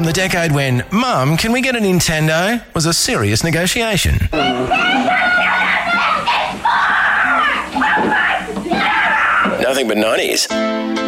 from the decade when "Mum, can we get a Nintendo?" was a serious negotiation. Nothing but 90s.